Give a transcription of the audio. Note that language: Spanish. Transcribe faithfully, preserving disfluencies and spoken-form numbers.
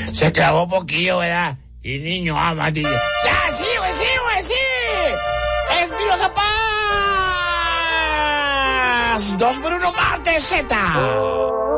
Se clavó poquillo, ¿verdad? Y niño ama, dice. ¡Ya, sí, güey, sí, güey, sí! ¡Espinosa Paz! Dos por uno martes, Z.